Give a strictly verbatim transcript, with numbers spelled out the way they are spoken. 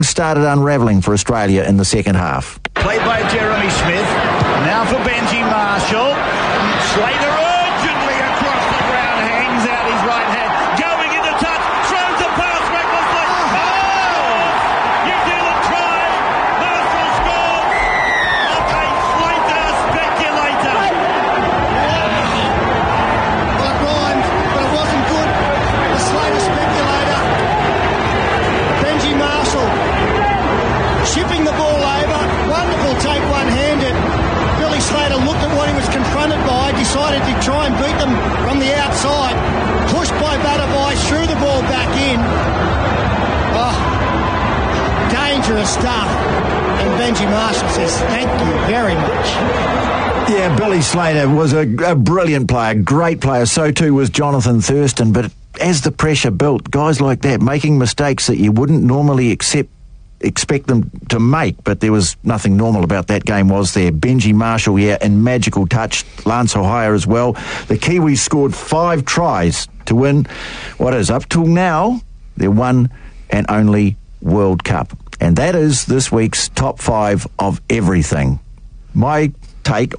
started unravelling for Australia in the second half. Played by Jeremy Smith. Now for Benji Marshall. Slater urgently across the ground, hangs out his right hand, going into touch, throws the pass recklessly. Oh! New Zealand tries. Marshall scores. Okay, Slater speculator. Well, it rhymed, but it wasn't good. The Slater speculator. Benji Marshall shipping the ball over. Wonderful take one-handed. Billy Slater looked at what he was confronted by, decided to try and beat them from the outside. Pushed by Butterby, threw the ball back in. Oh, dangerous stuff. And Benji Marshall says, thank you very much. Yeah, Billy Slater was a, a brilliant player, great player. So too was Jonathan Thurston. But as the pressure built, guys like that making mistakes that you wouldn't normally accept expect them to make, but there was nothing normal about that game, was there? Benji Marshall, yeah, and magical touch. Lance Ohio as well. The Kiwis scored five tries to win what is, up till now, their one and only World Cup. And that is this week's top five of everything. My take